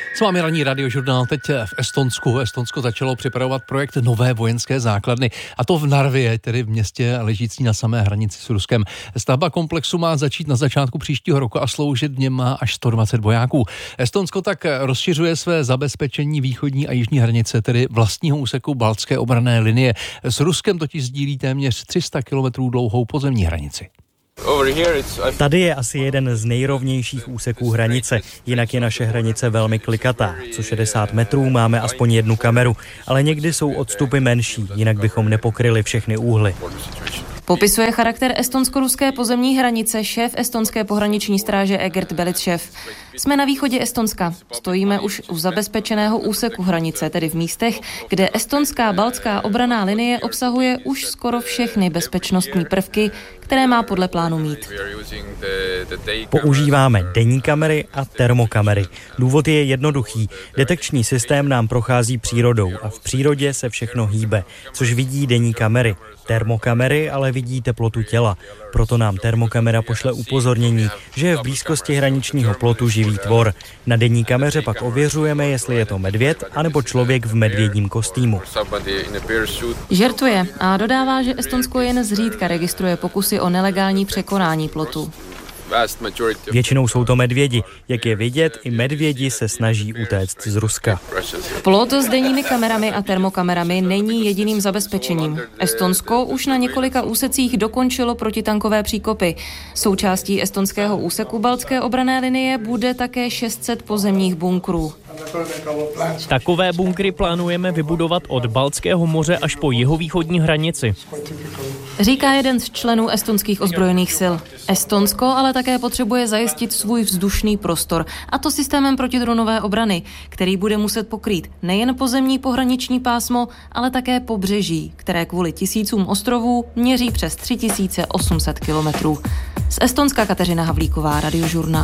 S vámi ranní radiožurnál teď v Estonsku. Estonsko začalo připravovat projekt nové vojenské základny, a to v Narvě, tedy v městě ležící na samé hranici s Ruskem. Stavba komplexu má začít na začátku příštího roku a sloužit v něm má až 120 vojáků. Estonsko tak rozšiřuje své zabezpečení východní a jižní hranice, tedy vlastního úseku baltské obranné linie. S Ruskem totiž sdílí téměř 300 kilometrů dlouhou pozemní hranici. Tady je asi jeden z nejrovnějších úseků hranice, jinak je naše hranice velmi klikatá. Co 60 metrů máme aspoň jednu kameru, ale někdy jsou odstupy menší, jinak bychom nepokryli všechny úhly. Popisuje charakter estonsko-ruské pozemní hranice šéf estonské pohraniční stráže Egert Belitšev. Jsme na východě Estonska. Stojíme už u zabezpečeného úseku hranice, tedy v místech, kde estonská baltská obranná linie obsahuje už skoro všechny bezpečnostní prvky, které má podle plánu mít. Používáme denní kamery a termokamery. Důvod je jednoduchý. Detekční systém nám prochází přírodou a v přírodě se všechno hýbe, což vidí denní kamery. Termokamery ale vidí teplotu těla. Proto nám termokamera pošle upozornění, že je v blízkosti hraničního plotu živý tvor. Na denní kameře pak ověřujeme, jestli je to medvěd anebo člověk v medvědím kostýmu. Žertuje a dodává, že Estonsko jen zřídka registruje pokusy o nelegální překonání plotu. Většinou jsou to medvědi. Jak je vidět, i medvědi se snaží utéct z Ruska. Plot s denními kamerami a termokamerami není jediným zabezpečením. Estonsko už na několika úsecích dokončilo protitankové příkopy. Součástí estonského úseku baltské obranné linie bude také 600 pozemních bunkrů. Takové bunkry plánujeme vybudovat od Baltského moře až po jihovýchodní hranici. Říká jeden z členů estonských ozbrojených sil. Estonsko ale také potřebuje zajistit svůj vzdušný prostor, a to systémem protidronové obrany, který bude muset pokrýt nejen pozemní pohraniční pásmo, ale také pobřeží, které kvůli tisícům ostrovů měří přes 3800 kilometrů. Z Estonska Kateřina Havlíková, Radiožurnál.